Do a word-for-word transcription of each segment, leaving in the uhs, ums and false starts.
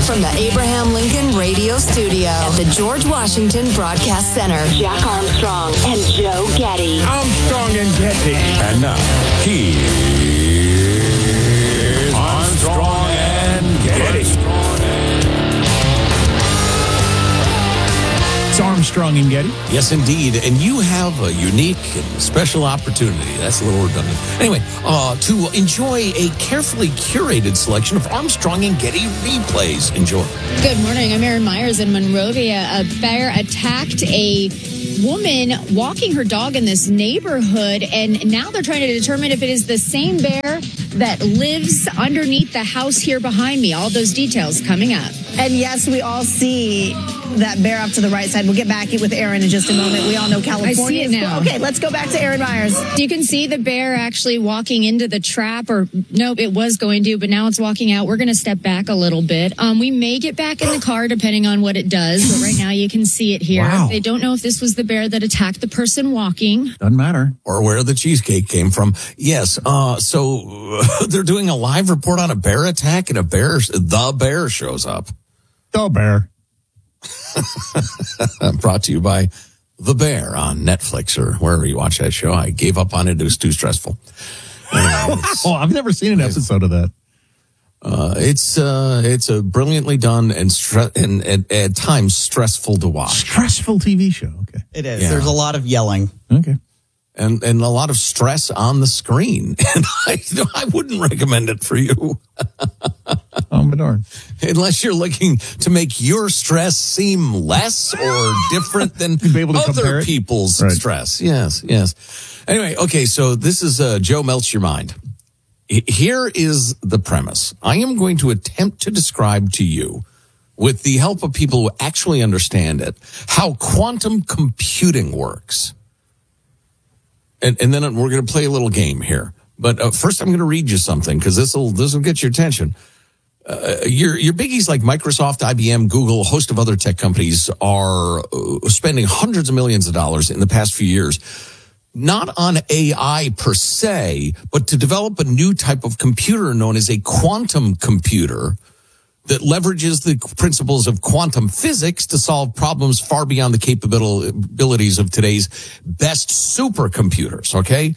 From the Abraham Lincoln Radio Studio at the George Washington Broadcast Center, Jack Armstrong and Joe Getty. Armstrong and Getty. And now, here's Armstrong and Getty. It's Armstrong and Getty. Yes, indeed. And you have a unique and special opportunity. That's a little redundant. Anyway, uh, to enjoy a carefully curated selection of Armstrong and Getty replays. Enjoy. Good morning. I'm Erin Myers in Monrovia. A bear attacked a woman walking her dog in this neighborhood, and now they're trying to determine if it is the same bear that lives underneath the house here behind me. All those details coming up. And yes, we all see that bear up to the right side. We'll get back with Erin in just a moment. We all know California. I see it is now. Okay, let's go back to Erin Myers. You can see the bear actually walking into the trap, or nope, it was going to, but now it's walking out. We're going to step back a little bit. Um, we may get back in the car depending on what it does, but right now you can see it here. Wow. They don't know if this was the bear that attacked the person walking. Doesn't matter. Or where the cheesecake came from. Yes, uh, so uh, they're doing a live report on a bear attack, and a bear, the bear shows up. The bear. Brought to you by The Bear on Netflix or wherever you watch that show. I gave up on it. It was too stressful. Anyway, Oh, I've never seen an episode of that. uh, it's uh, it's a brilliantly done and, stre- and, and at times stressful to watch. Stressful T V show. Okay. It is. Yeah. There's a lot of yelling. Okay. And and a lot of stress on the screen. And I, I wouldn't recommend it for you. Oh, my darn. Unless you're looking to make your stress seem less or different than Be able to compare other it? people's Right. stress. Yes, yes. Anyway, okay, so this is uh, Joe Melts Your Mind. H- Here is the premise. I am going to attempt to describe to you, with the help of people who actually understand it, how quantum computing works. And, and then we're going to play a little game here. But uh, first, I'm going to read you something because this will this will get your attention. Uh, your your biggies like Microsoft, I B M, Google, a host of other tech companies are uh, spending hundreds of millions of dollars in the past few years, not on A I per se, but to develop a new type of computer known as a quantum computer that leverages the principles of quantum physics to solve problems far beyond the capabilities of today's best supercomputers, okay?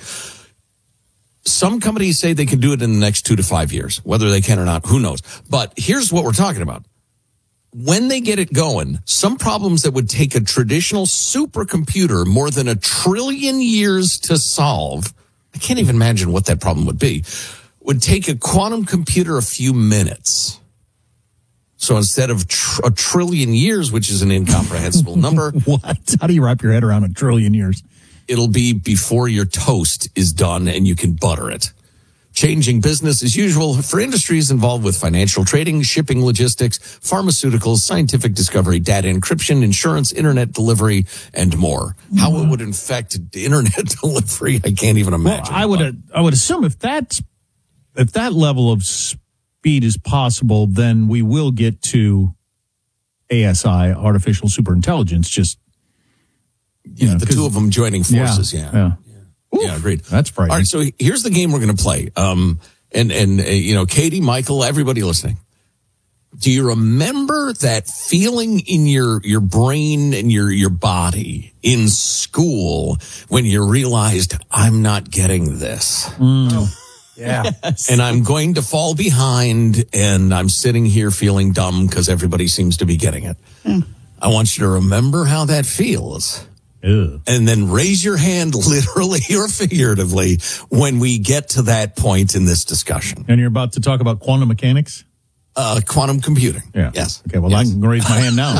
Some companies say they can do it in the next two to five years. Whether they can or not, who knows? But here's what we're talking about. When they get it going, some problems that would take a traditional supercomputer more than a trillion years to solve, I can't even imagine what that problem would be, would take a quantum computer a few minutes. So instead of tr- a trillion years, which is an incomprehensible number, What? How do you wrap your head around a trillion years? it'll be before your toast is done and you can butter it. Changing business as usual for industries involved with financial trading, shipping, logistics, pharmaceuticals, scientific discovery, data encryption, insurance, internet delivery, and more. How it would affect internet delivery, I can't even Well, imagine. I would I would assume if that's if that level of speed is possible, then we will get to A S I, artificial superintelligence. Just yeah, know, the 'cause- two of them joining forces, yeah. yeah. Yeah, agreed. That's frightening. All right, so here's the game we're going to play. Um, and, and uh, you know, Katie, Michael, everybody listening. Do you remember that feeling in your, your brain and your, your body in school when you realized, I'm not getting this? Yeah. And I'm going to fall behind, and I'm sitting here feeling dumb because everybody seems to be getting it. I want you to remember how that feels. Ew. And then raise your hand literally or figuratively when we get to that point in this discussion. And you're about to talk about quantum mechanics? Uh, quantum computing. Yeah. Yes. Okay, well, Yes. I can raise my hand now.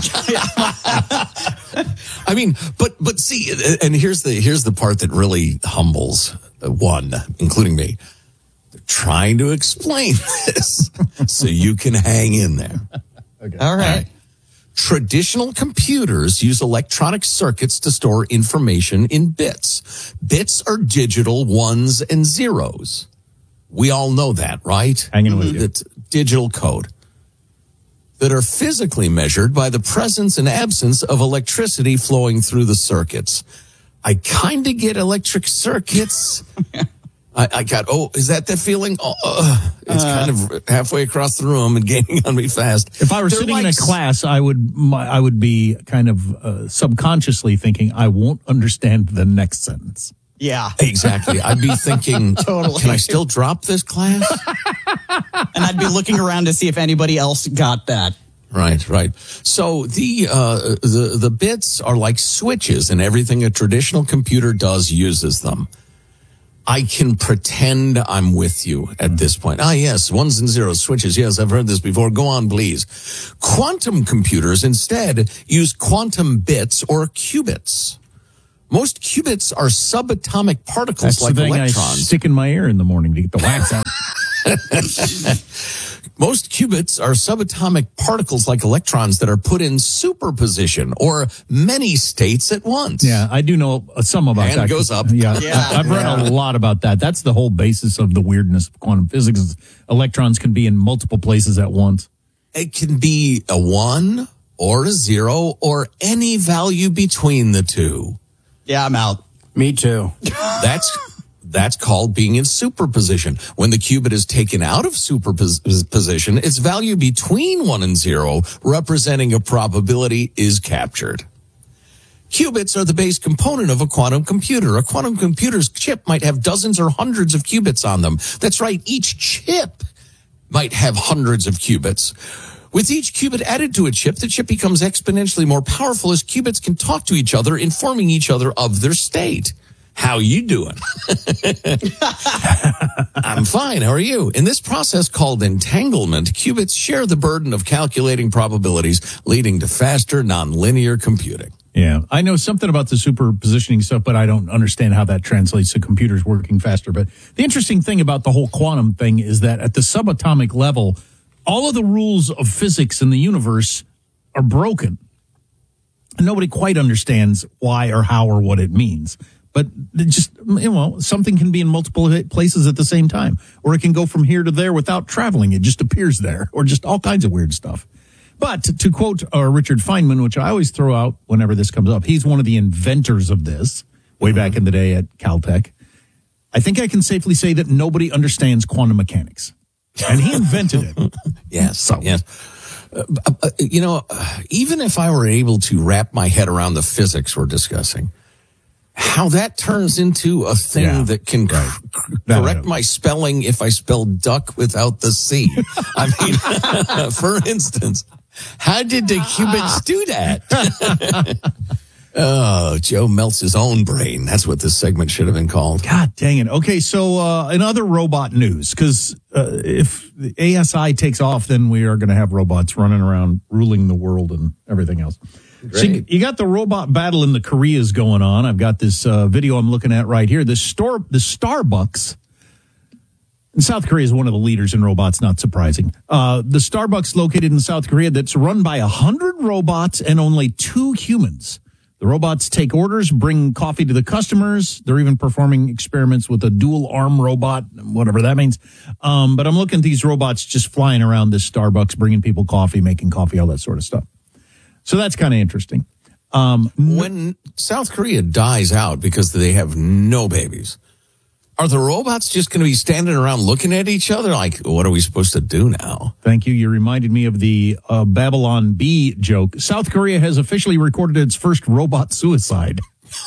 I mean, but but see, and here's the here's the part that really humbles one, including me. They're trying to explain this so you can hang in there. Okay. All right. All right. Traditional computers use electronic circuits to store information in bits. Bits are digital ones and zeros. We all know that, right? Hanging with you. It's digital code that are physically measured by the presence and absence of electricity flowing through the circuits. I kind of get electric circuits. I, I got, oh, is that the feeling? Oh, uh, it's uh, kind of halfway across the room and gaining on me fast. If I were They're sitting like, in a class, I would my, I would be kind of uh, subconsciously thinking, I won't understand the next sentence. Yeah. Exactly. I'd be thinking, totally. Can I still drop this class? And I'd be looking around to see if anybody else got that. Right, right. So the uh, the the bits are like switches, and everything a traditional computer does uses them. I can pretend I'm with you at this point. Ah, yes, ones and zeros, switches. Yes, I've heard this before. Go on, please. Quantum computers instead use quantum bits or qubits. Most qubits are subatomic particles That's like the thing electrons. I stick in my ear in the morning to get the wax out. Most qubits are subatomic particles like electrons that are put in superposition or many states at once. Yeah, I do know some about and that. goes up. Yeah, Yeah, I, I've read yeah. a lot about that. That's the whole basis of the weirdness of quantum physics. Electrons can be in multiple places at once. It can be a one or a zero or any value between the two. Yeah, I'm out. Me too. That's that's called being in superposition. When the qubit is taken out of superposition, its value between one and zero, representing a probability, is captured. Qubits are the base component of a quantum computer. A quantum computer's chip might have dozens or hundreds of qubits on them. That's right, each chip might have hundreds of qubits. With each qubit added to a chip, the chip becomes exponentially more powerful as qubits can talk to each other, informing each other of their state. How you doing? I'm fine. How are you? In this process called entanglement, qubits share the burden of calculating probabilities, leading to faster nonlinear computing. Yeah, I know something about the superpositioning stuff, but I don't understand how that translates to computers working faster. But the interesting thing about the whole quantum thing is that at the subatomic level, all of the rules of physics in the universe are broken. Nobody quite understands why or how or what it means. But it just, you know, something can be in multiple places at the same time. Or it can go from here to there without traveling. It just appears there. Or just all kinds of weird stuff. But to, to quote uh, Richard Feynman, which I always throw out whenever this comes up, he's one of the inventors of this way back in the day at Caltech. I think I can safely say that nobody understands quantum mechanics. And he invented it. Yes, So. yes. Uh, uh, you know, uh, even if I were able to wrap my head around the physics we're discussing, how that turns into a thing Yeah, that can right. c- No, correct no. my spelling if I spell duck without the C. I mean, for instance, how did the qubits do that? Oh, Joe melts his own brain. That's what this segment should have been called. God dang it. Okay, so uh, in other robot news, because uh, if the A S I takes off, then we are going to have robots running around ruling the world and everything else. So you, you got the robot battle in the Koreas going on. I've got this uh, video I'm looking at right here. The store, the Starbucks, and South Korea is one of the leaders in robots, not surprising. Uh, the Starbucks located in South Korea that's run by a hundred robots and only two humans. The robots take orders, bring coffee to the customers. They're even performing experiments with a dual arm robot, whatever that means. Um, but I'm looking at these robots just flying around this Starbucks, bringing people coffee, making coffee, all that sort of stuff. So that's kind of interesting. Um, When South Korea dies out because they have no babies, are the robots just going to be standing around looking at each other like, what are we supposed to do now? Thank you. You reminded me of the uh, Babylon Bee joke. South Korea has officially recorded its first robot suicide.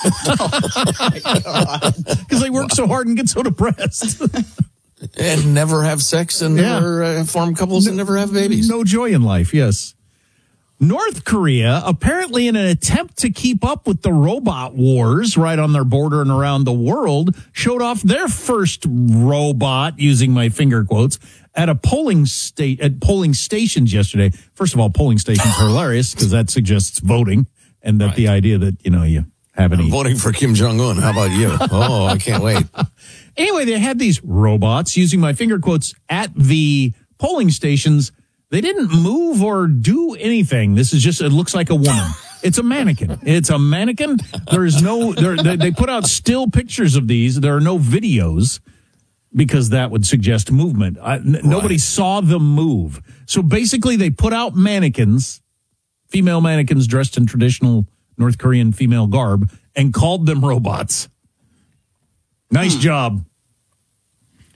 Because they work so hard and get so depressed. And never have sex and Yeah. never uh, form couples and never have babies. No joy in life, yes. North Korea, apparently in an attempt to keep up with the robot wars right on their border and around the world, showed off their first robot, using my finger quotes, at a polling state at polling stations yesterday. First of all, polling stations are hilarious because that suggests voting, and that Right. the idea that, you know, you have any I'm voting for Kim Jong-un. How about you? Oh, I can't wait. Anyway, they had these robots, using my finger quotes, at the polling stations. They didn't move or do anything. This is just, it looks like a woman. It's a mannequin. It's a mannequin. There is no, there, they, they put out still pictures of these. There are no videos because that would suggest movement. I, n- Right. Nobody saw them move. So basically they put out mannequins, female mannequins dressed in traditional North Korean female garb, and called them robots. Nice job.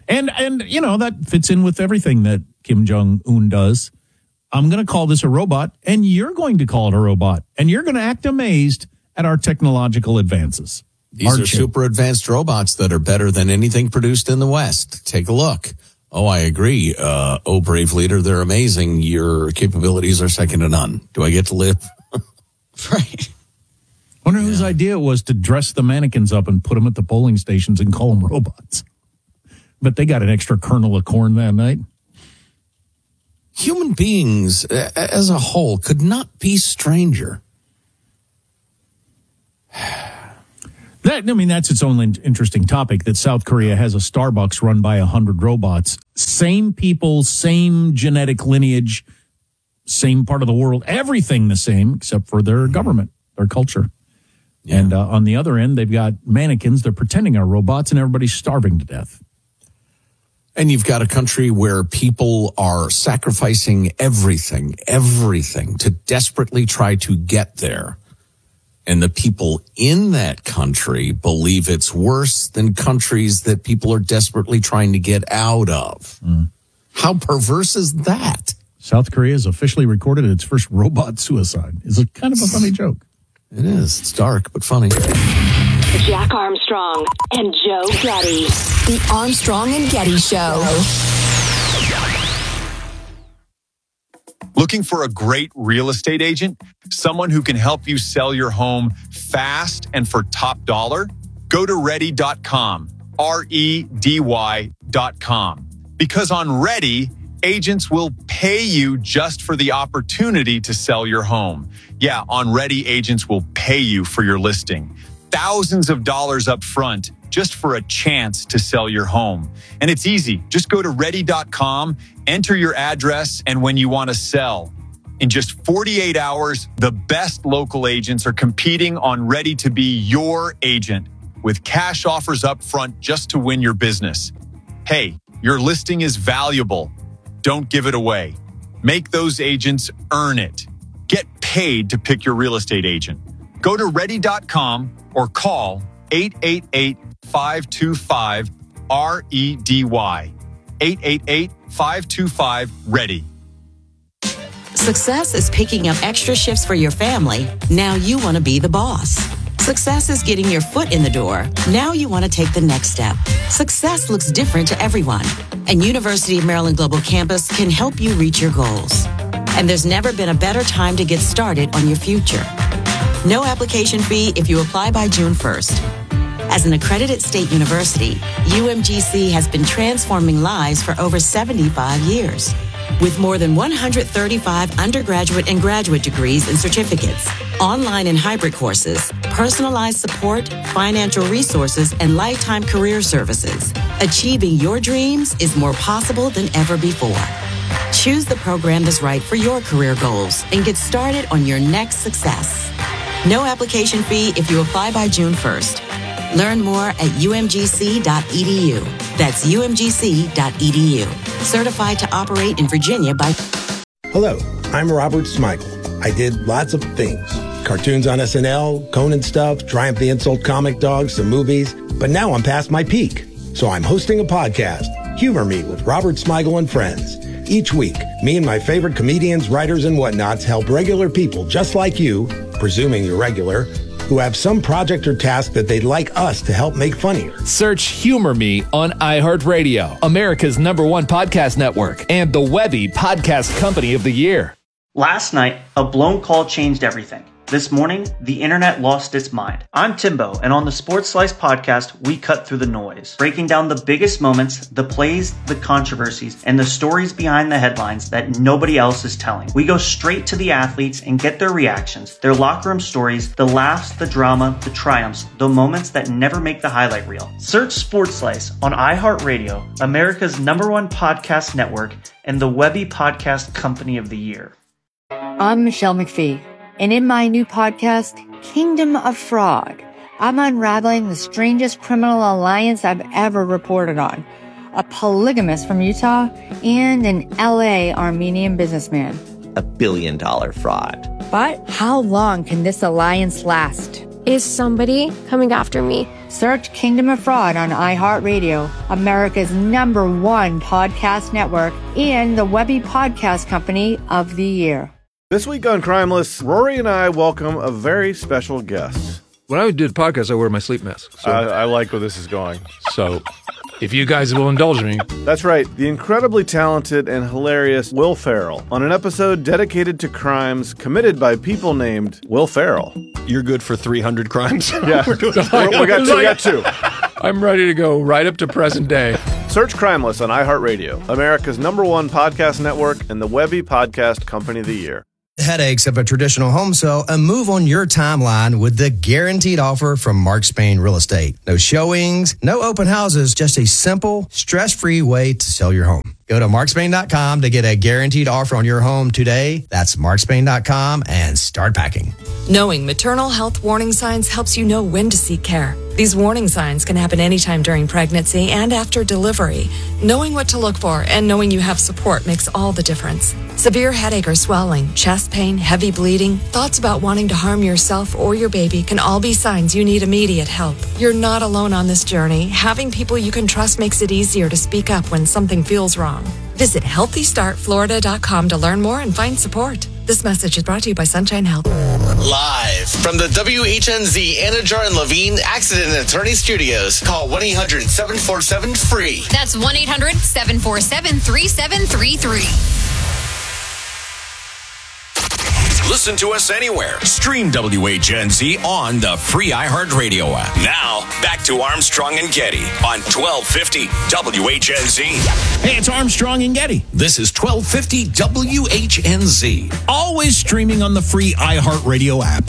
And, and you know, that fits in with everything that Kim Jong-un does. I'm going to call this a robot, and you're going to call it a robot, and you're going to act amazed at our technological advances. These Aren't are you? super advanced robots that are better than anything produced in the West. Take a look. Oh, I agree. Uh, oh, brave leader, they're amazing. Your capabilities are second to none. Do I get to live? Right. Wonder whose idea it was to dress the mannequins up and put them at the polling stations and call them robots. But they got an extra kernel of corn that night. Human beings uh, as a whole could not be stranger. That, I mean, that's its own in- interesting topic, that South Korea has a Starbucks run by one hundred robots. Same people, same genetic lineage, same part of the world, everything the same except for their government, their culture. Yeah. And uh, on the other end, they've got mannequins. They're pretending are robots, and everybody's starving to death. And you've got a country where people are sacrificing everything, everything to desperately try to get there. And the people in that country believe it's worse than countries that people are desperately trying to get out of. Mm. How perverse is that? South Korea has officially recorded its first robot suicide. It's a kind of a funny joke. It is. It's dark, but funny. Jack Armstrong and Joe Getty. The Armstrong and Getty Show. Looking for a great real estate agent? Someone who can help you sell your home fast and for top dollar? Go to ready dot com, R E D Y dot com. Because on Ready, agents will pay you just for the opportunity to sell your home. Yeah, on Ready, agents will pay you for your listing. Thousands of dollars up front just for a chance to sell your home. And it's easy. Just go to ready dot com, enter your address, and when you want to sell. In just forty-eight hours, the best local agents are competing on Ready to be your agent with cash offers up front just to win your business. Hey, your listing is valuable. Don't give it away. Make those agents earn it. Get paid to pick your real estate agent. Go to ready dot com or call eight eight eight, five two five, R E D Y. eight eight eight, five two five, READY. Success is picking up extra shifts for your family. Now you want to be the boss. Success is getting your foot in the door. Now you want to take the next step. Success looks different to everyone, and University of Maryland Global Campus can help you reach your goals. And there's never been a better time to get started on your future. No application fee if you apply by June first. As an accredited state university, U M G C has been transforming lives for over seventy-five years. With more than one hundred thirty-five undergraduate and graduate degrees and certificates, online and hybrid courses, personalized support, financial resources, and lifetime career services, achieving your dreams is more possible than ever before. Choose the program that's right for your career goals and get started on your next success. No application fee if you apply by June first. Learn more at U M G C dot E D U. That's U M G C dot E D U. Certified to operate in Virginia by... Hello, I'm Robert Smigel. I did lots of things. Cartoons on S N L, Conan stuff, Triumph the Insult comic dogs, some movies. But now I'm past my peak. So I'm hosting a podcast, Humor Me with Robert Smigel and Friends. Each week, me and my favorite comedians, writers, and whatnots help regular people just like you, presuming you're regular, who have some project or task that they'd like us to help make funnier. Search Humor Me on iHeartRadio, America's number one podcast network, and the Webby Podcast Company of the Year. Last night, a blown call changed everything. This morning, the internet lost its mind. I'm Timbo, and on the Sports Slice podcast, we cut through the noise, breaking down the biggest moments, the plays, the controversies, and the stories behind the headlines that nobody else is telling. We go straight to the athletes and get their reactions, their locker room stories, the laughs, the drama, the triumphs, the moments that never make the highlight reel. Search Sports Slice on iHeartRadio, America's number one podcast network, and the Webby Podcast Company of the Year. I'm Michelle McPhee. And in my new podcast, Kingdom of Fraud, I'm unraveling the strangest criminal alliance I've ever reported on. A polygamist from Utah and an L A Armenian businessman. A billion dollar fraud. But how long can this alliance last? Is somebody coming after me? Search Kingdom of Fraud on iHeartRadio, America's number one podcast network, and the Webby Podcast Company of the Year. This week on Crimeless, Rory and I welcome a very special guest. When I do the podcast, I wear my sleep mask. So. I, I like where this is going. So, if you guys will indulge me. That's right, the incredibly talented and hilarious Will Ferrell on an episode dedicated to crimes committed by people named Will Ferrell. You're good for three hundred crimes? Yeah, we got two. We got two. I'm ready to go right up to present day. Search Crimeless on iHeartRadio, America's number one podcast network and the Webby Podcast Company of the Year. Headaches of a traditional home sale and move on your timeline with the guaranteed offer from Mark Spain Real Estate. No showings, no open houses, just a simple, stress-free way to sell your home. Go to mark spain dot com to get a guaranteed offer on your home today. That's mark spain dot com and start packing. Knowing maternal health warning signs helps you know when to seek care. These warning signs can happen anytime during pregnancy and after delivery. Knowing what to look for and knowing you have support makes all the difference. Severe headache or swelling, chest pain, heavy bleeding, thoughts about wanting to harm yourself or your baby can all be signs you need immediate help. You're not alone on this journey. Having people you can trust makes it easier to speak up when something feels wrong. Visit healthy start florida dot com to learn more and find support. This message is brought to you by Sunshine Health. Live from the W H N Z Anajar and Levine Accident Attorney Studios. Call one eight hundred seven four seven free. That's one eight hundred seven four seven three seven three three. Listen to us anywhere. Stream W H N Z on the free iHeartRadio app. Now, back to Armstrong and Getty on twelve fifty W H N Z. Hey, it's Armstrong and Getty. This is twelve fifty W H N Z. Always streaming on the free iHeartRadio app.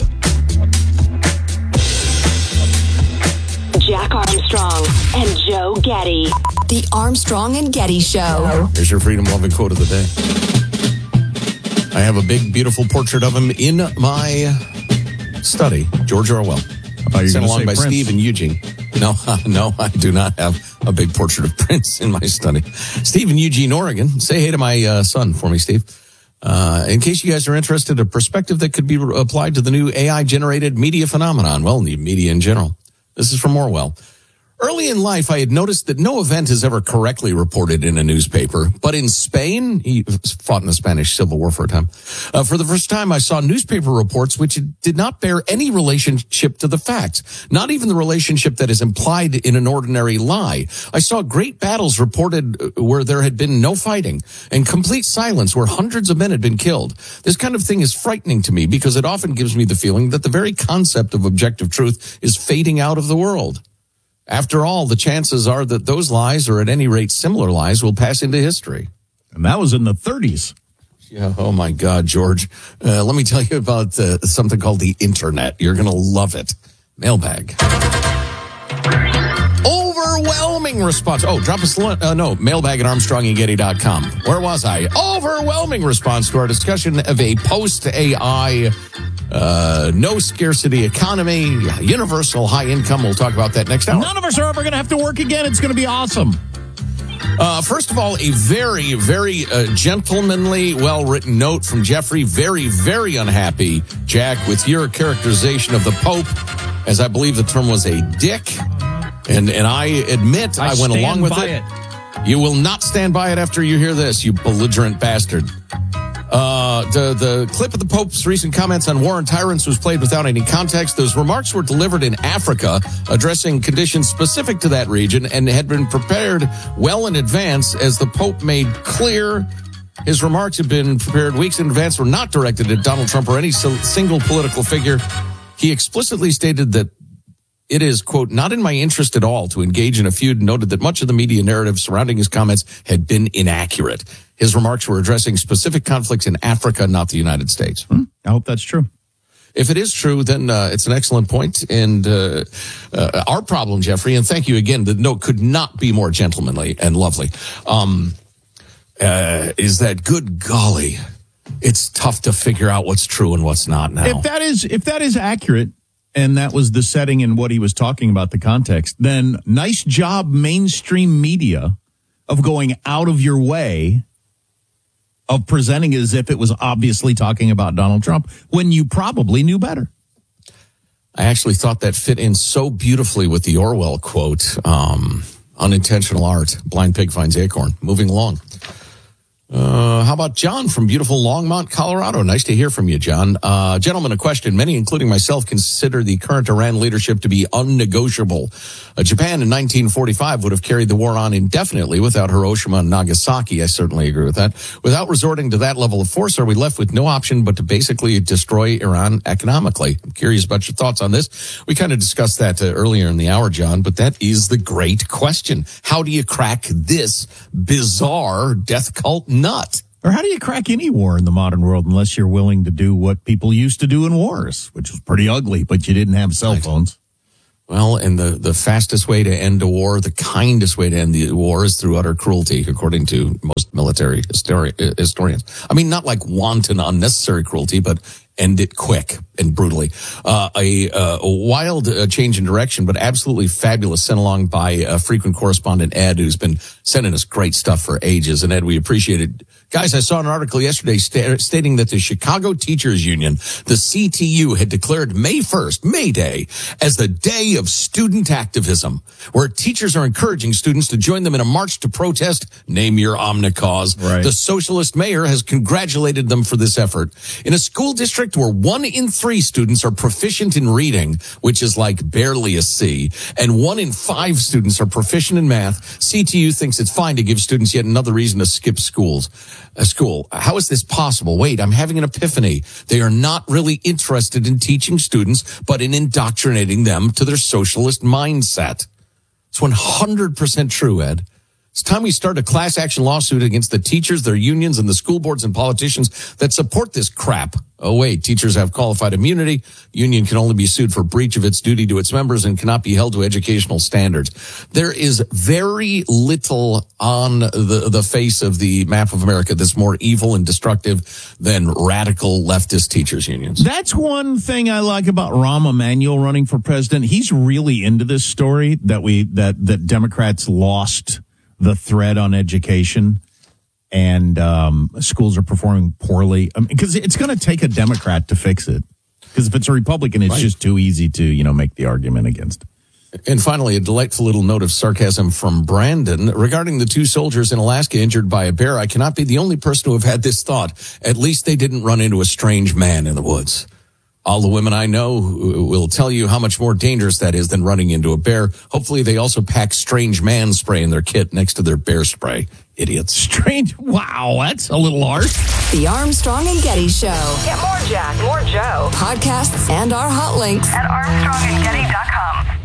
Jack Armstrong and Joe Getty. The Armstrong and Getty Show. Here's your freedom-loving quote of the day. I have a big, beautiful portrait of him in my study. George Orwell. Sent along by Prince. Steve and Eugene. No, no, I do not have a big portrait of Prince in my study. Steve in Eugene, Oregon. Say hey to my uh, son for me, Steve. Uh, in case you guys are interested, a perspective that could be re- applied to the new A I-generated media phenomenon. Well, the media in general. This is from Orwell. Early in life, I had noticed that no event is ever correctly reported in a newspaper. But in Spain, he fought in the Spanish Civil War for a time. Uh, for the first time, I saw newspaper reports which did not bear any relationship to the facts, not even the relationship that is implied in an ordinary lie. I saw great battles reported where there had been no fighting and complete silence where hundreds of men had been killed. This kind of thing is frightening to me because it often gives me the feeling that the very concept of objective truth is fading out of the world. After all, the chances are that those lies, or at any rate similar lies, will pass into history. And that was in the thirties. Yeah. Oh, my God, George. Uh, let me tell you about uh, something called the Internet. You're going to love it. Mailbag. Overwhelming response. Oh, drop us, uh, no, mailbag at armstrong and getty dot com. Where was I? Overwhelming response to our discussion of a post-A I Uh, no scarcity economy, universal high income. We'll talk about that next hour. None of us are ever going to have to work again. It's going to be awesome. Uh, first of all, a very, very uh, gentlemanly, well-written note from Jeffrey. Very, very unhappy, Jack, with your characterization of the Pope, as I believe the term was a dick. And and I admit I, I went along with it. it. You will not stand by it after you hear this, you belligerent bastard. Uh, the, the clip of the Pope's recent comments on war and tyrants was played without any context. Those remarks were delivered in Africa, addressing conditions specific to that region, and had been prepared well in advance, as the Pope made clear. His remarks had been prepared weeks in advance, were not directed at Donald Trump or any single political figure. He explicitly stated that it is, quote, not in my interest at all to engage in a feud, and noted that much of the media narrative surrounding his comments had been inaccurate. His remarks were addressing specific conflicts in Africa, not the United States. Hmm, I hope that's true. If it is true, then uh, it's an excellent point. And uh, uh, our problem, Jeffrey, and thank you again, the note could not be more gentlemanly and lovely, um, uh, is that, good golly, it's tough to figure out what's true and what's not now. If that is, if that is accurate, and that was the setting and what he was talking about, the context, then nice job, mainstream media, of going out of your way of presenting it as if it was obviously talking about Donald Trump when you probably knew better. I actually thought that fit in so beautifully with the Orwell quote, um, unintentional art, blind pig finds acorn. Moving along. Uh, how about John from beautiful Longmont, Colorado? Nice to hear from you, John. Uh, gentlemen, a question. Many, including myself, consider the current Iran leadership to be unnegotiable. Uh, Japan in nineteen forty-five would have carried the war on indefinitely without Hiroshima and Nagasaki. I certainly agree with that. Without resorting to that level of force, are we left with no option but to basically destroy Iran economically? I'm curious about your thoughts on this. We kind of discussed that uh, earlier in the hour, John, but that is the great question. How do you crack this bizarre death cult nut? Or how do you crack any war in the modern world unless you're willing to do what people used to do in wars, which was pretty ugly, but you didn't have cell phones? Well, and the, the fastest way to end a war, the kindest way to end the war is through utter cruelty, according to most military histori- historians. I mean, not like wanton, unnecessary cruelty, but end it quick and brutally. Uh, a, uh, a wild uh, change in direction, but absolutely fabulous, sent along by a frequent correspondent, Ed, who's been sending us great stuff for ages. And Ed, we appreciate it. Guys, I saw an article yesterday sta- stating that the Chicago Teachers Union, the C T U, had declared May first, May Day, as the day of student activism, where teachers are encouraging students to join them in a march to protest, name your omnicause. Right. The socialist mayor has congratulated them for this effort. In a school district where one in three students are proficient in reading, which is like barely a C, and one in five students are proficient in math, C T U thinks it's fine to give students yet another reason to skip schools. A school. How is this possible? Wait, I'm having an epiphany. They are not really interested in teaching students, but in indoctrinating them to their socialist mindset. It's one hundred percent true, Ed. It's time we start a class action lawsuit against the teachers, their unions, and the school boards and politicians that support this crap. Oh, wait, teachers have qualified immunity. Union can only be sued for breach of its duty to its members and cannot be held to educational standards. There is very little on the, the face of the map of America that's more evil and destructive than radical leftist teachers unions. That's one thing I like about Rahm Emanuel running for president. He's really into this story that we that that Democrats lost the thread on education. And um, schools are performing poorly. I mean, because it's going to take a Democrat to fix it. Because if it's a Republican, it's right. just too easy to, you know, make the argument against. And finally, a delightful little note of sarcasm from Brandon regarding the two soldiers in Alaska injured by a bear. I cannot be the only person to have had this thought. At least they didn't run into a strange man in the woods. All the women I know will tell you how much more dangerous that is than running into a bear. Hopefully they also pack strange man spray in their kit next to their bear spray. Idiots. Strange. Wow, that's a little harsh. The Armstrong and Getty Show. Get more Jack, more Joe. Podcasts and our hot links at armstrong and getty dot com.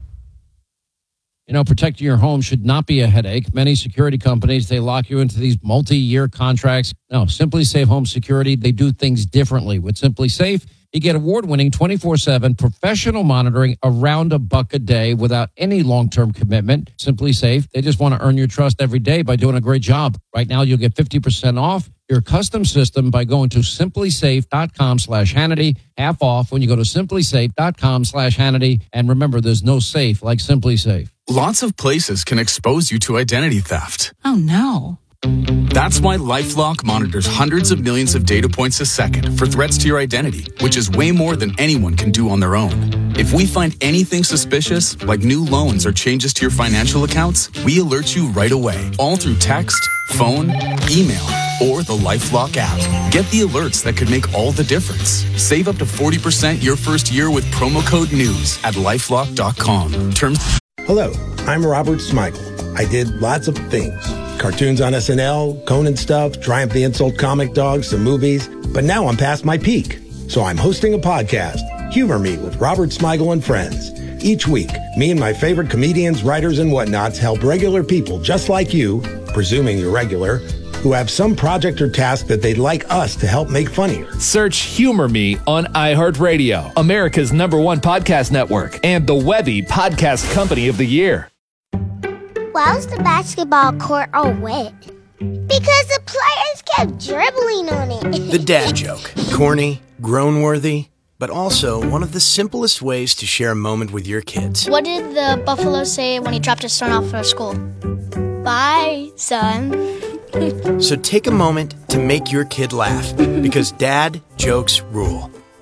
You know, protecting your home should not be a headache. Many security companies, they lock you into these multi-year contracts. No, Simply Safe Home Security, they do things differently. With Simply Safe, you get award-winning twenty-four seven professional monitoring around a buck a day without any long-term commitment. Simply Safe, they just want to earn your trust every day by doing a great job. Right now, you'll get fifty percent off your custom system by going to simply safe dot com slash Hannity. Half off when you go to simply safe dot com slash Hannity. And remember, there's no safe like Simply Safe. Lots of places can expose you to identity theft. Oh, no. That's why LifeLock monitors hundreds of millions of data points a second for threats to your identity, which is way more than anyone can do on their own. If we find anything suspicious, like new loans or changes to your financial accounts, we alert you right away, all through text, phone, email, or the LifeLock app. Get the alerts that could make all the difference. Save up to forty percent your first year with promo code NEWS at lifelock dot com. Terms. Hello, I'm Robert Smigel. I did lots of things. Cartoons on S N L, Conan stuff, Triumph the Insult comic dogs, some movies. But now I'm past my peak. So I'm hosting a podcast, Humor Me with Robert Smigel and Friends. Each week, me and my favorite comedians, writers, and whatnots help regular people just like you, presuming you're regular, who have some project or task that they'd like us to help make funnier. Search Humor Me on iHeartRadio, America's number one podcast network, and the Webby Podcast Company of the Year. Why was the basketball court all wet? Because the players kept dribbling on it. The dad joke. Corny, groan-worthy, but also one of the simplest ways to share a moment with your kids. What did the buffalo say when he dropped his son off for school? Bye, son. So take a moment to make your kid laugh, because dad jokes rule.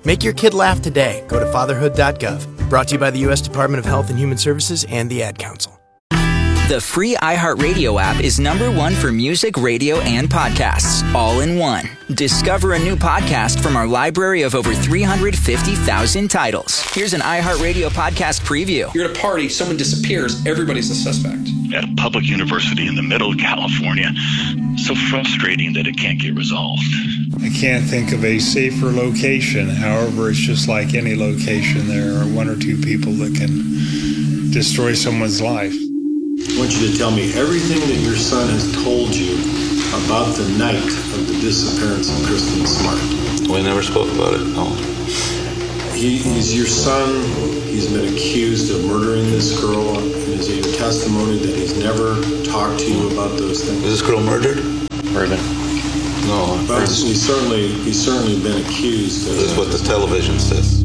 Make your kid laugh today. Go to fatherhood dot gov. Brought to you by the U S Department of Health and Human Services and the Ad Council. The free iHeartRadio app is number one for music, radio, and podcasts, all in one. Discover a new podcast from our library of over three hundred fifty thousand titles. Here's an iHeartRadio podcast preview. You're at a party, someone disappears, everybody's a suspect. At a public university in the middle of California, so frustrating that it can't get resolved. I can't think of a safer location. However, it's just like any location. There are one or two people that can destroy someone's life. I want you to tell me everything that your son has told you about the night of the disappearance of Kristen Smart. We never spoke about it, no. He, he's your son. He's been accused of murdering this girl. Is it your testimony that he's never talked to you about those things? Is this girl murdered? Murdered. No. But he's certainly, he's certainly been accused. This is what the television says.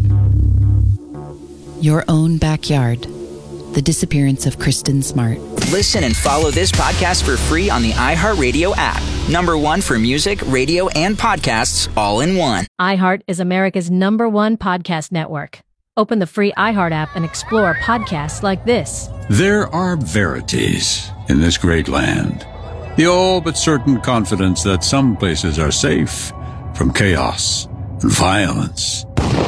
Your own backyard. The disappearance of Kristen Smart. Listen and follow this podcast for free on the iHeartRadio app. Number one for music, radio, and podcasts, all in one. iHeart is America's number one podcast network. Open the free iHeart app and explore podcasts like this. There are verities in this great land. The all but certain confidence that some places are safe from chaos and violence.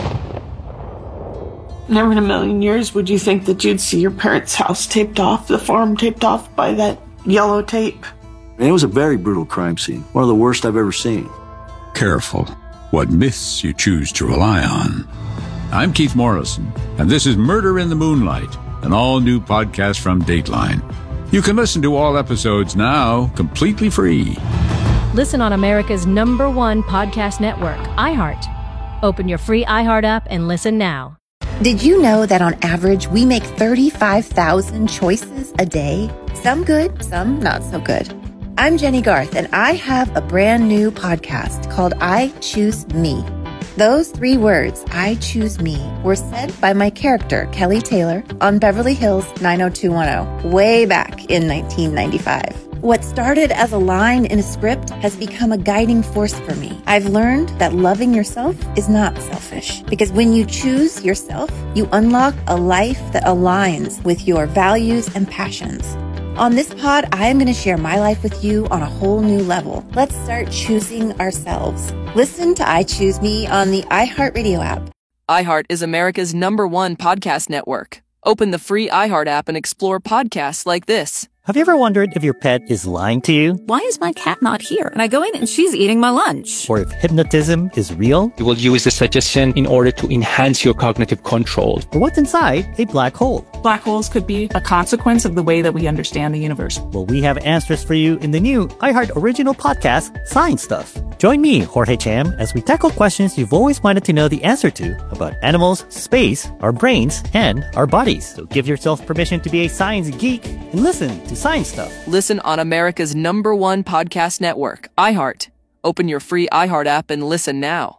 Never in a million years would you think that you'd see your parents' house taped off, the farm taped off by that yellow tape. And it was a very brutal crime scene, one of the worst I've ever seen. Careful what myths you choose to rely on. I'm Keith Morrison, and this is Murder in the Moonlight, an all-new podcast from Dateline. You can listen to all episodes now completely free. Listen on America's number one podcast network, iHeart. Open your free iHeart app and listen now. Did you know that on average, we make thirty-five thousand choices a day? Some good, some not so good. I'm Jenny Garth, and I have a brand new podcast called I Choose Me. Those three words, I Choose Me, were said by my character, Kelly Taylor, on Beverly Hills nine oh two one oh, way back in nineteen ninety-five. What started as a line in a script has become a guiding force for me. I've learned that loving yourself is not selfish, because when you choose yourself, you unlock a life that aligns with your values and passions. On this pod, I am going to share my life with you on a whole new level. Let's start choosing ourselves. Listen to I Choose Me on the iHeartRadio app. iHeart is America's number one podcast network. Open the free iHeart app and explore podcasts like this. Have you ever wondered if your pet is lying to you? Why is my cat not here? And I go in and she's eating my lunch. Or if hypnotism is real? You will use the suggestion in order to enhance your cognitive control. Or what's inside a black hole? Black holes could be a consequence of the way that we understand the universe. Well, we have answers for you in the new iHeart original podcast, Science Stuff. Join me, Jorge Cham, as we tackle questions you've always wanted to know the answer to about animals, space, our brains, and our bodies. So give yourself permission to be a science geek and listen to Science Stuff. Listen on America's number one podcast network, iHeart. Open your free iHeart app and listen now.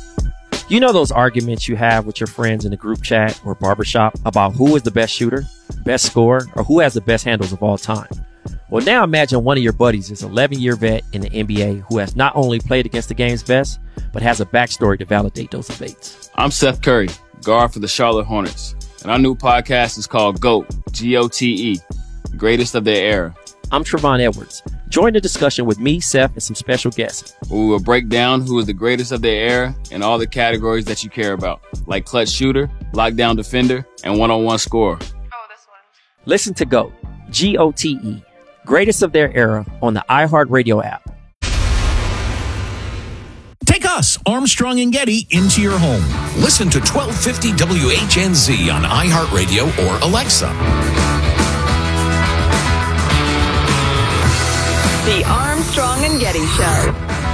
You know those arguments you have with your friends in a group chat or barbershop about who is the best shooter, best scorer, or who has the best handles of all time? Well, now imagine one of your buddies is an eleven-year vet in the N B A who has not only played against the game's best, but has a backstory to validate those debates. I'm Seth Curry, guard for the Charlotte Hornets, and our new podcast is called GOAT, G O T E, Greatest of Their Era. I'm Trevon Edwards. Join the discussion with me, Seth, and some special guests. We will break down who is the greatest of their era in all the categories that you care about, like clutch shooter, lockdown defender, and one-on-one scorer. Listen to GOAT, G O T E, Greatest of Their Era on the iHeartRadio app. Take us, Armstrong and Getty, into your home. Listen to twelve fifty W H N Z on iHeartRadio or Alexa. The Armstrong and Getty Show.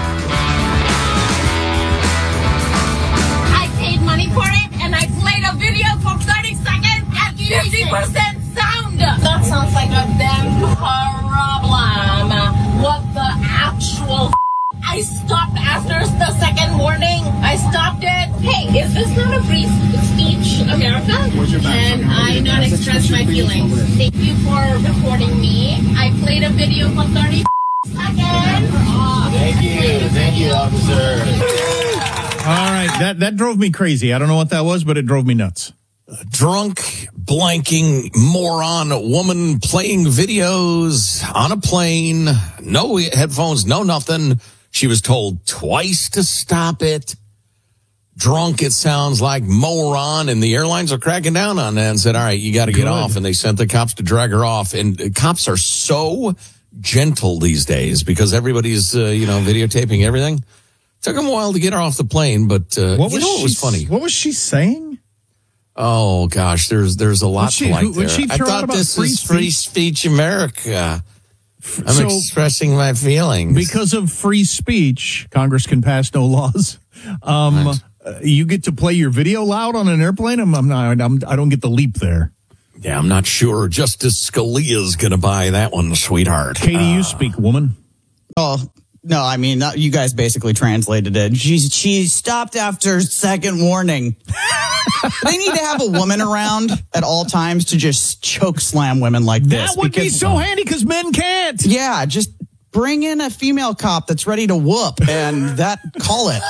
I paid money for it, and I played a video for thirty seconds at fifty percent sound. That sounds like a damn problem. What the actual f- I stopped after the second warning. I stopped it. Hey, is this not a free speech, America? Can I not express my feelings? Thank you for reporting me. I played a video for thirty seconds. Thank you. Thank you, officer. right, that, that drove me crazy. I don't know what that was, but it drove me nuts. A drunk, blanking, moron woman playing videos on a plane. No headphones, no nothing. She was told twice to stop it. Drunk, it sounds like, moron, and the airlines are cracking down on that and said, all right, you got to get off. And they sent the cops to drag her off. And cops are so gentle these days because everybody's, uh, you know, videotaping everything. Took them a while to get her off the plane, but uh, what you was know what was funny? What was she saying? Oh, gosh, there's there's a lot she, to like who, there. She I thought this free is speech? free speech America. I'm So, expressing my feelings. Because of free speech, Congress can pass no laws. Um, Right. uh, you get to play your video loud on an airplane? I'm, I'm not, I'm, I don't get the leap there. Yeah, I'm not sure Justice Scalia's going to buy that one, sweetheart. Katie, Uh, you speak, woman. Oh, no, I mean, that, you guys basically translated it. She, she stopped after second warning. They need to have a woman around at all times to just choke slam women like this. That would be so handy because men can't. Yeah, just bring in a female cop that's ready to whoop and that call it.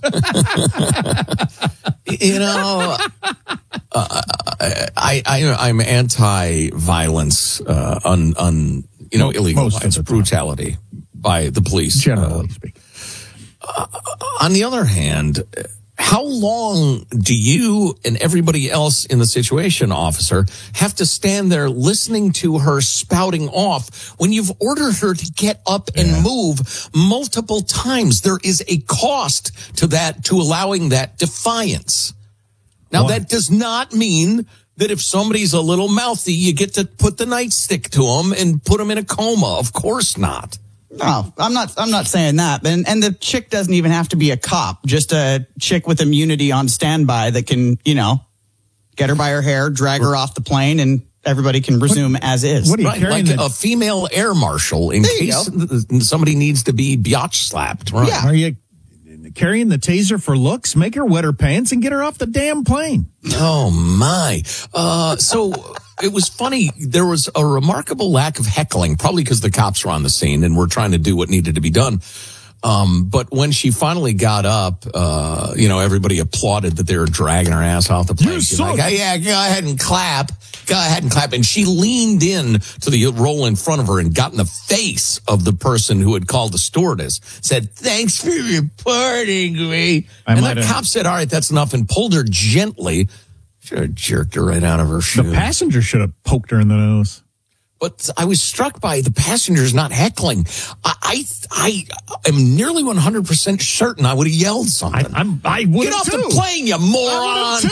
You know, uh, I, I, I'm anti-violence, uh, on, on, you know, illegal Most of violence, the time. brutality by the police. Generally Uh, speaking. uh, on the other hand, how long do you and everybody else in the situation, officer, have to stand there listening to her spouting off when you've ordered her to get up and move multiple times? There is a cost to that, to allowing that defiance. Now, What? that does not mean that if somebody's a little mouthy, you get to put the nightstick to them and put them in a coma. Of course not. No, I'm not. I'm not saying that. And and the chick doesn't even have to be a cop. Just a chick with immunity on standby that can, you know, get her by her hair, drag her off the plane, and everybody can resume as is. What are you Right, carrying? like the, a female air marshal in There you case th- somebody needs to be biatch slapped. Right. Yeah. Are you carrying the taser for looks? Make her wet her pants and get her off the damn plane. Oh my. Uh, so it was funny. There was a remarkable lack of heckling, probably because the cops were on the scene and were trying to do what needed to be done. Um, but when she finally got up, uh, you know, everybody applauded that they were dragging her ass off the plane. You're She's so- like, oh, yeah, go ahead and clap. Go ahead and clap. And she leaned in to the roll in front of her and got in the face of the person who had called the stewardess, said, thanks for reporting me. I and might the have- cop said, all right, that's enough, and pulled her gently. Should have jerked her right out of her shoe. The passenger should have poked her in the nose. But I was struck by the passengers not heckling. I I, I am nearly one hundred percent certain I would have yelled something. I, I'm, I would Get have off too. the plane, you moron!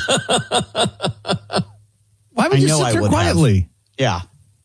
Why would I you know sit I there would quietly? Yeah.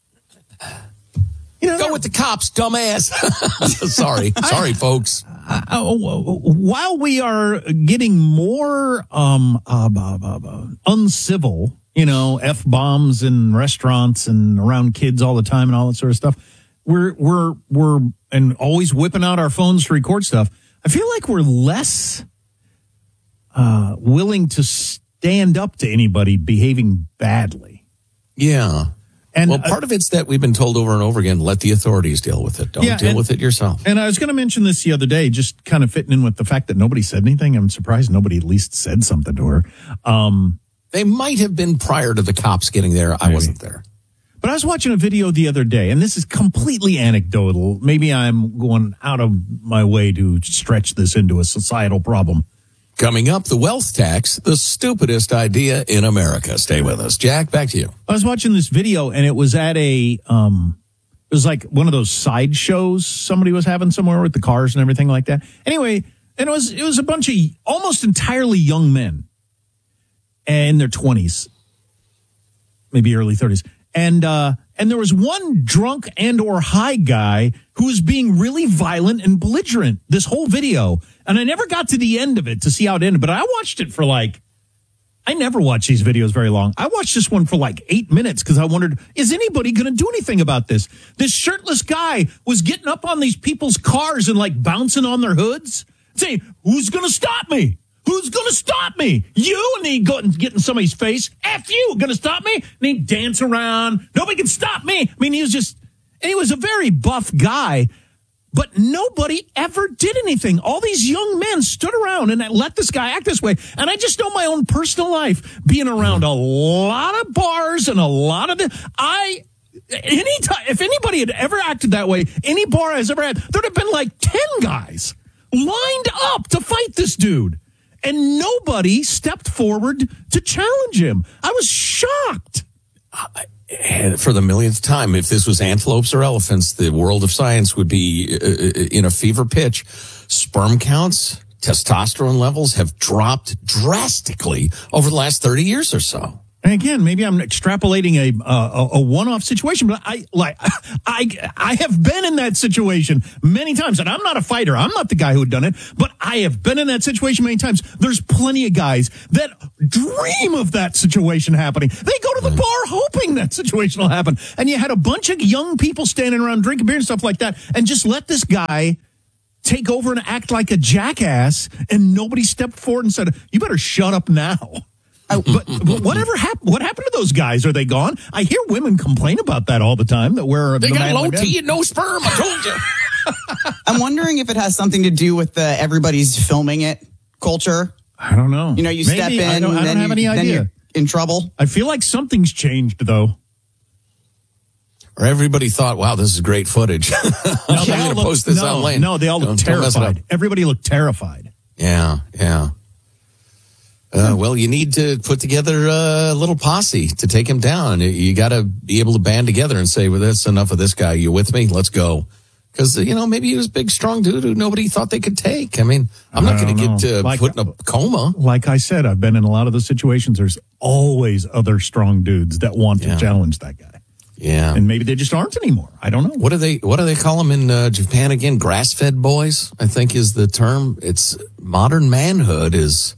You know, Go with the cops, dumbass. Sorry. Sorry, folks. Uh, while we are getting more um, uh, uh, uh, uh, uncivil, you know, F bombs in restaurants and around kids all the time and all that sort of stuff, we're we're we're and always whipping out our phones to record stuff. I feel like we're less uh, willing to stand up to anybody behaving badly. Yeah. And well, part of it's that we've been told over and over again, let the authorities deal with it. Don't Yeah, deal and- with it yourself. And I was going to mention this the other day, just kind of fitting in with the fact that nobody said anything. I'm surprised nobody at least said something to her. Um, They might have been prior to the cops getting there. I Maybe. wasn't there. but I was watching a video the other day, and this is completely anecdotal. Maybe I'm going out of my way to stretch this into a societal problem. Coming up, the wealth tax, the stupidest idea in America. Stay with us. Jack, back to you. I was watching this video, and it was at a, um, it was like one of those side shows somebody was having somewhere with the cars and everything like that. Anyway, and it was it was a bunch of almost entirely young men in their twenties, maybe early thirties, and uh, and there was one drunk and or high guy who was being really violent and belligerent this whole video. And I never got to the end of it to see how it ended, but I watched it for like, I never watch these videos very long. I watched this one for like eight minutes because I wondered, is anybody going to do anything about this? This shirtless guy was getting up on these people's cars and like bouncing on their hoods, saying, who's going to stop me? Who's going to stop me? You? And he'd go and get in somebody's face. F you, going to stop me? And he'd dance around. Nobody can stop me. I mean, he was just, and he was a very buff guy. But nobody ever did anything. All these young men stood around and let this guy act this way. And I just know my own personal life, being around a lot of bars and a lot of the, I, any time, if anybody had ever acted that way, any bar has ever had, there'd have been like ten guys lined up to fight this dude. And nobody stepped forward to challenge him. I was shocked. And for the millionth time, if this was antelopes or elephants, the world of science would be uh, in a fever pitch. Sperm counts, testosterone levels have dropped drastically over the last thirty years or so. And again, maybe I'm extrapolating a uh, a one-off situation, but I like I I have been in that situation many times, and I'm not a fighter. I'm not the guy who had done it, but I have been in that situation many times. There's plenty of guys that dream of that situation happening. They go to the bar hoping that situation will happen, and you had a bunch of young people standing around drinking beer and stuff like that, and just let this guy take over and act like a jackass, and nobody stepped forward and said, "You better shut up now." I, but, but whatever happened? What happened to those guys? Are they gone? I hear women complain about that all the time. That we're they the got low T and no sperm. I told you. I'm wondering if it has something to do with the everybody's filming it culture. I don't know. You know, you Maybe. step in, I don't, I don't then, have you, any then idea. you're in trouble. I feel like something's changed, though. Or everybody thought, "Wow, this is great footage." No, I'm going to post this no, online. No, they all look Don't- don't mess it up. terrified. Everybody looked terrified. Yeah, yeah. Uh, well, you need to put together a little posse to take him down. You got to be able to band together and say, well, that's enough of this guy. You with me? Let's go. Because, you know, maybe he was a big, strong dude who nobody thought they could take. I mean, I'm not going to get uh, Like- put in a coma. Like I said, I've been in a lot of those situations. There's always other strong dudes that want to Yeah. challenge that guy. Yeah. And maybe they just aren't anymore. I don't know. What do they, what do they call them in uh, Japan again? Grass-fed boys, I think is the term. It's modern manhood is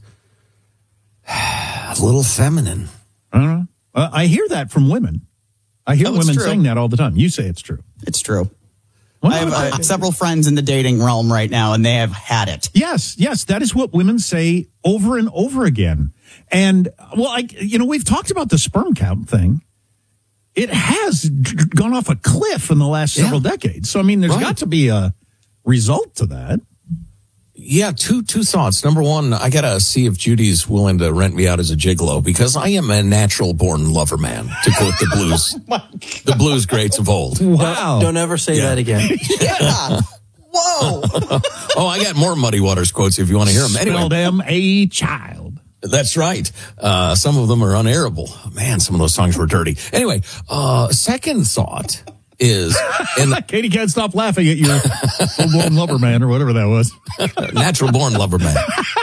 a little feminine. I don't know. Uh, I hear that from women. I hear Oh, it's women true. saying that all the time. You say it's true. It's true. Well, I have uh, okay. several friends in the dating realm right now, and they have had it. Yes, yes, that is what women say over and over again. And, well, I, you know, we've talked about the sperm count thing. It has d- gone off a cliff in the last several Yeah. decades. So, I mean, there's Right. got to be a result to that. Yeah, two two thoughts. Number one, I gotta see if Judy's willing to rent me out as a gigolo because I am a natural born lover man, to quote the blues, the blues greats of old. Wow. Don't ever say Yeah. that again. Yeah. Whoa. Oh, I got more Muddy Waters quotes if you want to hear them. Anyway, Spelled M a child. that's right. Uh, some of them are unairable. Man, some of those songs were dirty. Anyway, uh, second thought is in Katie can't stop laughing at your full-blown lover man or whatever that was. natural born lover man.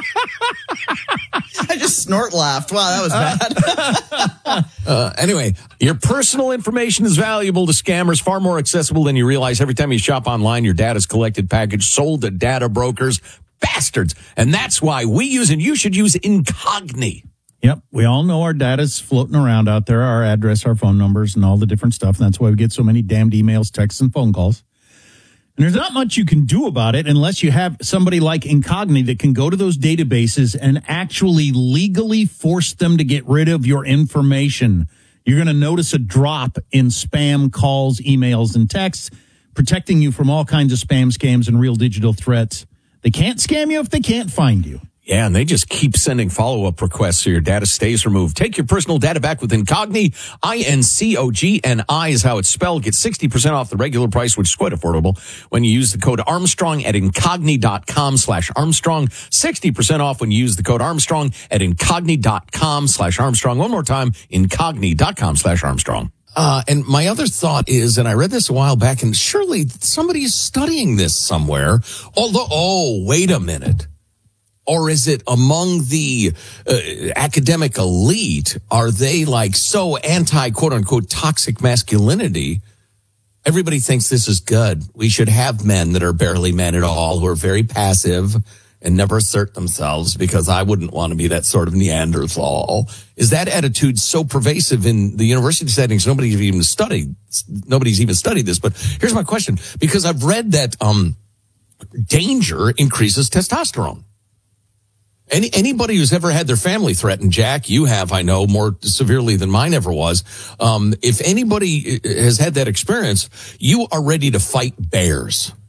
I just snort laughed. Wow, that was bad. Uh, anyway, your personal information is valuable to scammers, far more accessible than you realize. Every time you shop online, your data's collected, packaged, sold to data brokers. Bastards. And that's why we use and you should use Incogni. Yep, we all know our data's floating around out there, our address, our phone numbers, and all the different stuff. And that's why we get so many damned emails, texts, and phone calls. And there's not much you can do about it unless you have somebody like Incogni that can go to those databases and actually legally force them to get rid of your information. You're going to notice a drop in spam calls, emails, and texts, protecting you from all kinds of spam scams and real digital threats. They can't scam you if they can't find you. Yeah, and they just keep sending follow-up requests so your data stays removed. Take your personal data back with Incogni. I N C O G N I is how it's spelled. Get sixty percent off the regular price, which is quite affordable, when you use the code Armstrong at incogni.com slash Armstrong. sixty percent off when you use the code Armstrong at incogni.com slash Armstrong. One more time, incogni.com slash Armstrong. Uh, and my other thought is, and I read this a while back, and surely somebody is studying this somewhere. Although, oh, wait a minute. Or is it among the uh, academic elite? Are they like so anti quote unquote toxic masculinity? Everybody thinks this is good. We should have men that are barely men at all, who are very passive and never assert themselves, because I wouldn't want to be that sort of Neanderthal. Is that attitude so pervasive in the university settings? Nobody's even studied. Nobody's even studied this. But here's my question, because I've read that um, danger increases testosterone. Any, anybody who's ever had their family threatened, Jack, you have, I know, more severely than mine ever was. Um, if anybody has had that experience, you are ready to fight bears.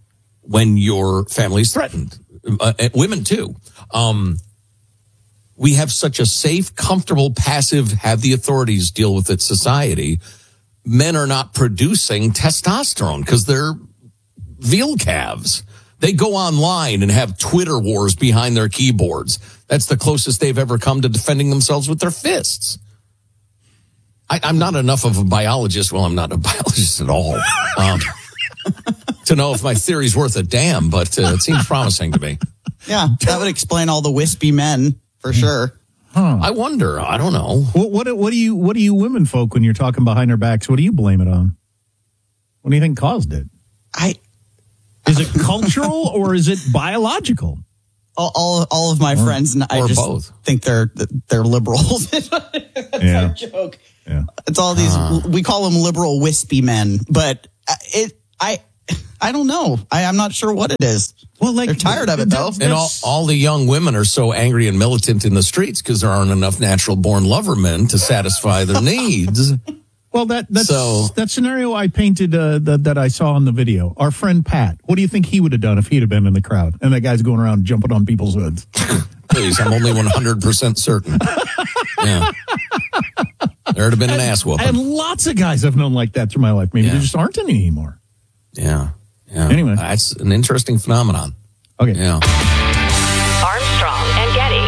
when your family is threatened. Uh, women too. Um, we have such a safe, comfortable, passive, have the authorities deal with it society. Men are not producing testosterone because they're veal calves. They go online and have Twitter wars behind their keyboards. That's the closest they've ever come to defending themselves with their fists. I, I'm not enough of a biologist. Well, I'm not a biologist at all um, to know if my theory's worth a damn, but uh, it seems promising to me. Yeah, that would explain all the wispy men for sure. Huh. I wonder. I don't know. What, what what do you what do you women folk when you're talking behind their backs? What do you blame it on? What do you think caused it? I is it cultural or is it biological? All all, all of my or, friends and I just both. think they're they're liberals. That's yeah. a joke. Yeah. It's all these Uh. we call them liberal wispy men, but it I I don't know. I, I'm not sure what it is. Well, like they're tired of it though. And all, all the young women are so angry and militant in the streets because there aren't enough natural born lover men to satisfy their needs. Well, that that's So- that scenario I painted uh, that that I saw in the video. Our friend Pat. What do you think he would have done if he'd have been in the crowd and that guy's going around jumping on people's hoods? Please, I'm only one hundred percent certain. Yeah. There'd have been an ass whooping. And lots of guys I've known like that through my life. Maybe Yeah. there just aren't any anymore. Yeah. Yeah. Anyway. That's an interesting phenomenon. Okay. Yeah. Armstrong and Getty.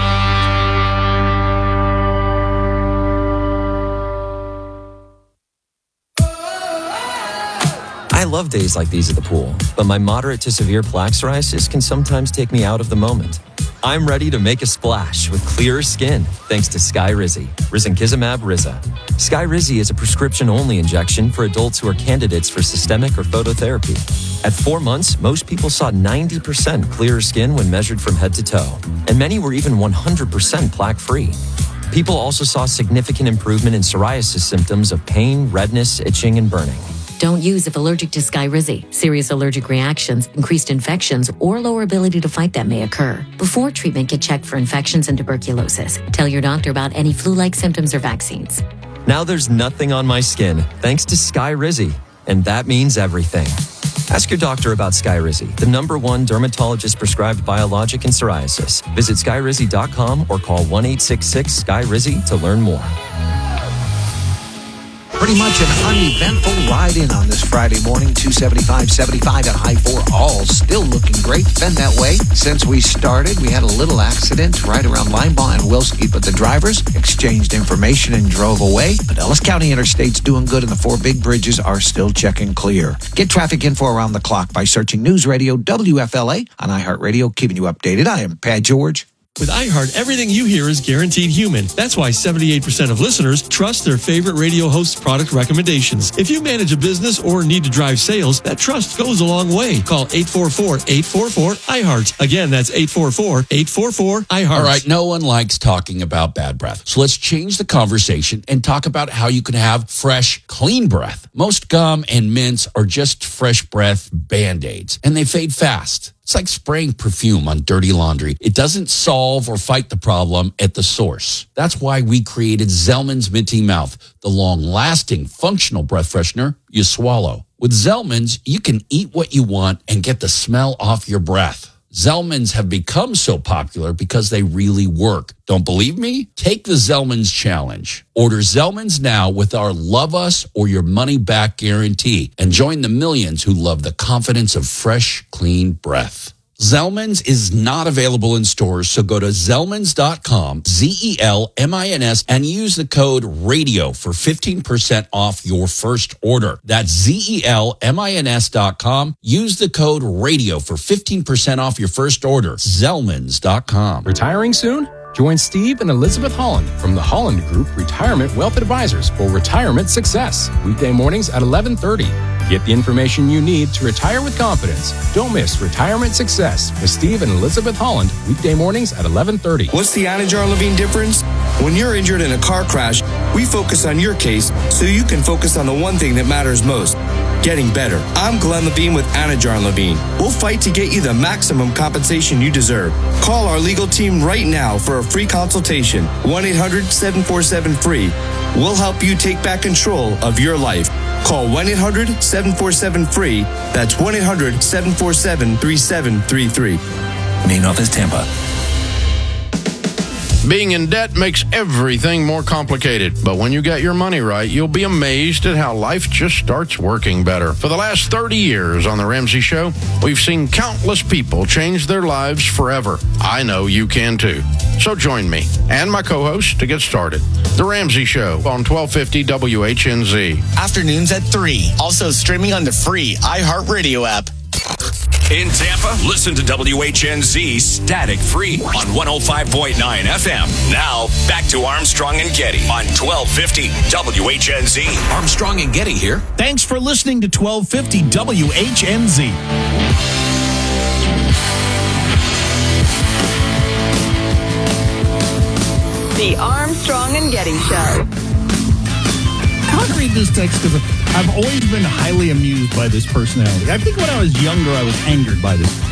I love days like these at the pool, but my moderate to severe plaque psoriasis can sometimes take me out of the moment. I'm ready to make a splash with clearer skin thanks to Skyrizi, Risankizumab Riza. Skyrizi is a prescription-only injection for adults who are candidates for systemic or phototherapy. At four months, most people saw ninety percent clearer skin when measured from head to toe, and many were even one hundred percent plaque-free. People also saw significant improvement in psoriasis symptoms of pain, redness, itching, and burning. Don't use if allergic to Skyrizi. Serious allergic reactions, increased infections, or lower ability to fight them may occur. Before treatment, get checked for infections and tuberculosis. Tell your doctor about any flu-like symptoms or vaccines. Now there's nothing on my skin thanks to Skyrizi, and that means everything. Ask your doctor about Skyrizi, the number one dermatologist-prescribed biologic in psoriasis. Visit skyrizi dot com or call one eight six six Sky Rizi to learn more. Pretty much an uneventful ride-in on this Friday morning. two seventy-five seventy-five at High four, all still looking great. Been that way since we started. We had a little accident right around Linebaugh and Wilski, but the drivers exchanged information and drove away. But Ellis County Interstate's doing good, and the four big bridges are still checking clear. Get traffic info around the clock by searching News Radio W F L A on iHeartRadio, keeping you updated. I am Pat George. With iHeart, everything you hear is guaranteed human. That's why seventy-eight percent of listeners trust their favorite radio host's product recommendations. If you manage a business or need to drive sales, that trust goes a long way. Call eight four four, eight four four, iHeart. Again, that's eight four four, eight four four, iHeart. All right, no one likes talking about bad breath. So let's change the conversation and talk about how you can have fresh, clean breath. Most gum and mints are just fresh breath Band-Aids, and they fade fast. It's like spraying perfume on dirty laundry. It doesn't solve or fight the problem at the source. That's why we created Zellman's Minty Mouth, the long-lasting, functional breath freshener you swallow. With Zellman's, you can eat what you want and get the smell off your breath. Zellman's have become so popular because they really work. Don't believe me? Take the Zellman's challenge. Order Zellman's now with our Love Us or Your Money Back guarantee and join the millions who love the confidence of fresh, clean breath. Zellman's is not available in stores, so go to Zellmans dot com, Z E L M I N S, and use the code RADIO for fifteen percent off your first order. That's Z E L M I N S dot com. Use the code RADIO for fifteen percent off your first order. Zellmans dot com. Retiring soon? Join Steve and Elizabeth Holland from the Holland Group Retirement Wealth Advisors for retirement success. Weekday mornings at eleven thirty. Get the information you need to retire with confidence. Don't miss Retirement Success with Steve and Elizabeth Holland, weekday mornings at eleven thirty. What's the Anajar Levine difference? When you're injured in a car crash, we focus on your case so you can focus on the one thing that matters most, getting better. I'm Glenn Levine with Anajar Levine. We'll fight to get you the maximum compensation you deserve. Call our legal team right now for a free consultation. one eight hundred seven four seven free. We'll help you take back control of your life. Call one eight hundred seven four seven free. That's one eight hundred seven four seven three seven three three. Main office, Tampa. Being in debt makes everything more complicated, but when you get your money right, you'll be amazed at how life just starts working better. For the last thirty years on The Ramsey Show, we've seen countless people change their lives forever. I know you can too. So join me and my co-host to get started. The Ramsey Show on twelve fifty W H N Z. Afternoons at three. Also streaming on the free iHeartRadio app. In Tampa, listen to W H N Z static free on one oh five point nine F M. Now, back to Armstrong and Getty on twelve fifty W H N Z. Armstrong and Getty here. Thanks for listening to twelve fifty W H N Z. The Armstrong and Getty Show. I want to read this text because I've always been highly amused by this personality. I think when I was younger, I was angered by this.